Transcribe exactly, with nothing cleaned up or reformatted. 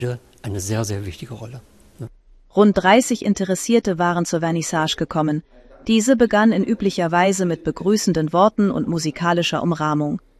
eine sehr, sehr wichtige Rolle. Rund dreißig Interessierte waren zur Vernissage gekommen. Diese begann in üblicher Weise mit begrüßenden Worten und musikalischer Umrahmung.